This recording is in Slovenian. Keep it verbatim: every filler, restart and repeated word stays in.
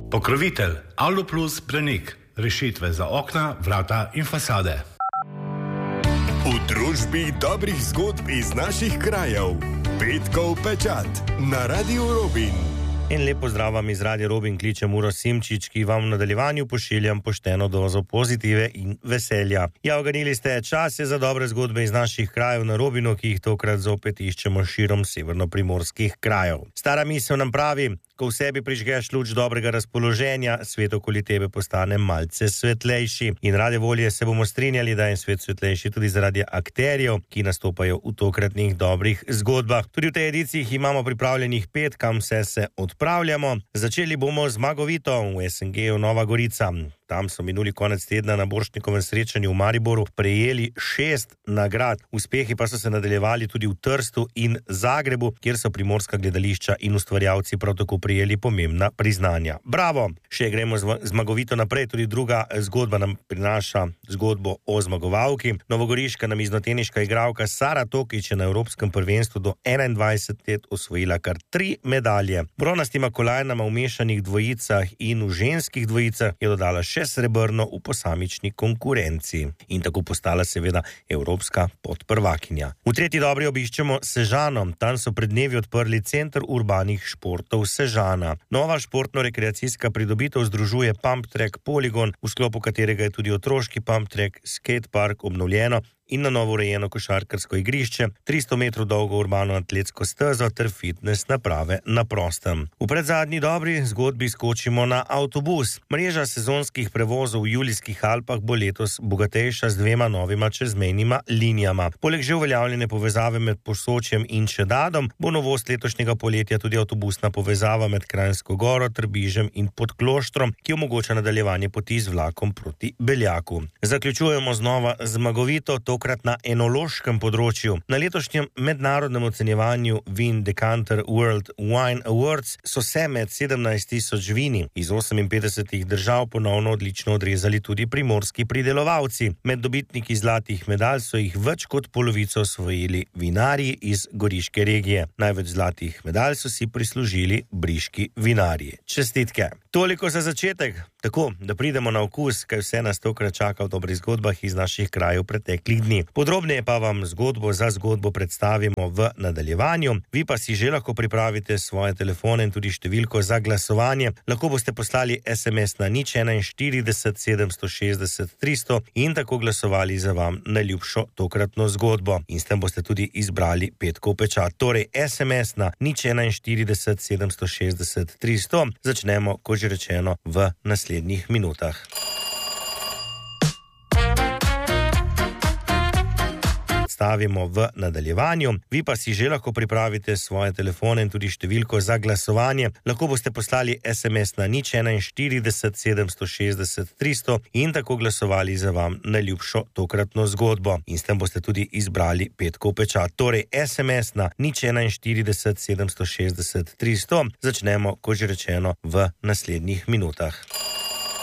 Pokrovitelj Aluplus Branik. Rešitve za okna, vrata in fasade. V družbi dobrih zgodb iz naših krajev. Petkov pečat na Radiu Robin. In lepo zdrav vam iz Radia Robin, kličem Uroš Simčič, ki vam v nadaljevanju pošiljam pošteno dozo pozitive in veselja. Ja, oganili ste, čas je za dobre zgodbe iz naših krajev na Robinu, ki jih tokrat zopet iščemo širom severnoprimorskih krajev. Stara misel nam pravi, ko v sebi prižgeš luč dobrega razpoloženja, svet okoli tebe postane malce svetlejši. In rade volje se bomo strinjali, da je svet svetlejši tudi zaradi akterjev, ki nastopajo v tokratnih dobrih zgodbah. Tudi v tej ediciji imamo pripravljenih pet, kam vse se odpravljamo. Začeli bomo z Zmagovito v es en ge-u Nova Gorica. Tam so minuli konec tedna na Borštnikovem srečanju v Mariboru prejeli šest nagrad. Uspehi pa so se nadaljevali tudi v Trstu in Zagrebu, kjer so primorska gledališča in ustvarjalci prav tako prijeli pomembna priznanja. Bravo! Še gremo zmagovito naprej, tudi druga zgodba nam prinaša zgodbo o zmagovalki. Novogoriška namiznoteniška igralka Sara Tokič je na Evropskem prvenstvu do enaindvajset let osvojila kar tri medalje. Bronastima kolajnama v mešanih dvojicah in v ženskih dvojicah je dodala še srebrno v posamični konkurenci in tako postala seveda evropska podprvakinja. V tretji dobri obiščemo Sežano. Tam so pred dnevi odprli Center urbanih športov Sežana. Nova športno-rekreacijska pridobitev združuje Pump Track Poligon, v sklopu katerega je tudi otroški Pump Track Skate Park obnovljeno in na novo urejeno košarkarsko igrišče, tristo metrov dolgo urbano atletsko stezo ter fitness naprave na prostem. V predzadnji dobri zgodbi skočimo na avtobus. Mreža sezonskih prevozov v Julijskih Alpah bo letos bogatejša z dvema novima čezmejnima linijama. Poleg že uveljavljene povezave med Posočjem in Čedadom bo novost letošnjega poletja tudi avtobusna povezava med Kranjsko Goro, Trbižem in Podkloštrom, ki omogoča nadaljevanje poti z vlakom proti Beljaku. Zaključujemo znova zmagovito, tokrat na enološkem področju. Na letošnjem mednarodnem ocenjevanju Vin Decanter World Wine Awards so se med sedemnajst tisoč vini iz oseminpetdesetih držav ponovno odlično odrezali tudi primorski pridelovalci. Med dobitniki zlatih medalj so jih več kot polovico osvojili vinarji iz goriške regije. Največ zlatih medalj so si prislužili briški vinarji. Čestitke! Toliko za začetek, tako da pridemo na okus, kaj vse nas tokrat čaka v dobrih zgodbah iz naših krajev preteklih dni. Podrobneje pa vam zgodbo za zgodbo predstavimo v nadaljevanju. Vi pa si že lahko pripravite svoje telefone in tudi številko za glasovanje. Lahko boste poslali es em es na nič enainštirideset sedemsto šestdeset tristo in tako glasovali za vam najljubšo tokratno zgodbo. In s tem boste tudi izbrali petkov pečat. Torej es em es na nič enainštirideset sedemsto šestdeset tristo. Začnemo, kot že rečeno, v naslednjih minutah. Stavimo v nadaljevanju. Vi pa si že lahko pripravite svoje telefone in tudi številko za glasovanje. Lahko boste poslali es em es na nič enainštirideset sedemsto šestdeset tristo in tako glasovali za vam najljubšo tokratno zgodbo. In s tem boste tudi izbrali petkov pečat. Torej es em es na nič enainštirideset sedemsto šestdeset tristo. Začnemo, kot že rečeno, v naslednjih minutah.